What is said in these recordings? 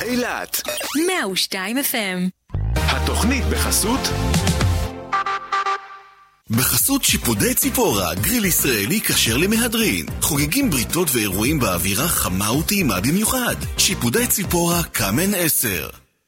באילת 102 FM. התוכנית בחסות שיפודי ציפורה, גריל ישראלי כשר למהדרין. חוגגים בריתות ואירועים באווירה חמה וטעימה במיוחד. שיפודי ציפורה, קאמן 10.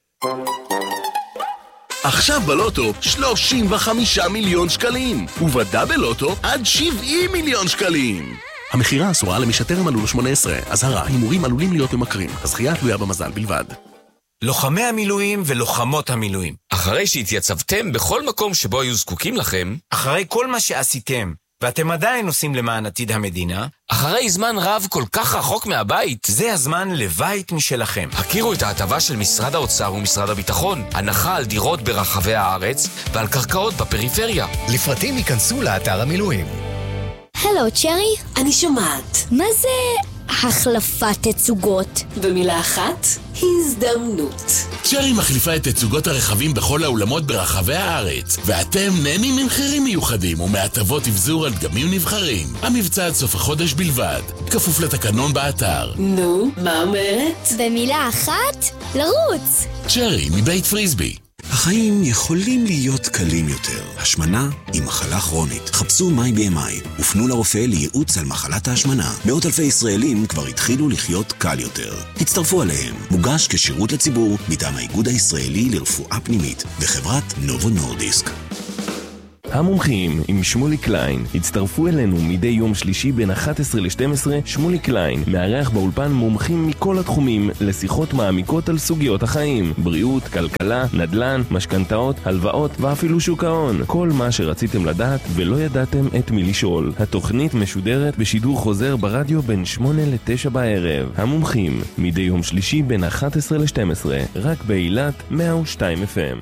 עכשיו בלוטו 35 מיליון שקלים, ובדאבל לוטו עד 70 מיליון שקלים. המחירה אסורה למי שטרם מלאו לו 18. אזהרה, הימורים עלולים להיות ממכרים. הזכייה תלויה במזל בלבד. לוחמי המילואים ולוחמות המילואים, אחרי שהתייצבתם בכל מקום שבו היו זקוקים לכם, אחרי כל מה שעשיתם ואתם עדיין עושים למען עתיד המדינה, אחרי זמן רב כל כך רחוק מהבית, זה הזמן לבית משלכם. הכירו את ההטבה של משרד האוצר ומשרד הביטחון, הנחה על דירות ברחבי הארץ ועל קרקעות בפריפריה. לפרטים ייכנסו לאתר המילואים. הלו, צ'רי? אני שומעת. מה זה החלפת תצוגות? במילה אחת, הזדמנות. צ'רי מחליפה את תצוגות הרכבים בכל האולמות ברחבי הארץ, ואתם נהנים ממחירים מיוחדים ומהטבות אבזור על דגמים נבחרים. המבצע עד סוף החודש בלבד, כפוף לתקנון באתר. נו, מה אומרת? במילה אחת, לרוץ. צ'רי מבית פריסבי. החיים יכולים להיות קלים יותר. השמנה היא מחלה כרונית. חפשו MyBMI ופנו לרופא לייעוץ על מחלת ההשמנה. מאות אלפי ישראלים כבר התחילו לחיות קל יותר. הצטרפו עליהם. מוגש כשירות לציבור מטעם האיגוד הישראלי לרפואה פנימית וחברת נובו נורדיסק. המומחים עם שמולי קליין הצטרפו אלינו מדי יום שלישי בין 11 ל-12. שמולי קליין מארח באולפן מומחים מכל התחומים לשיחות מעמיקות על סוגיות החיים, בריאות, כלכלה, נדל"ן, משכנתאות, הלוואות ואפילו שוק ההון. כל מה שרציתם לדעת ולא ידעתם את מי לשאול. התוכנית משודרת בשידור חוזר ברדיו בין 8 ל-9 בערב. המומחים מדי יום שלישי בין 11 ל-12 רק באילת 102 FM.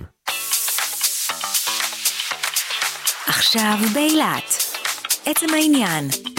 עכשיו באילת. עצם העניין,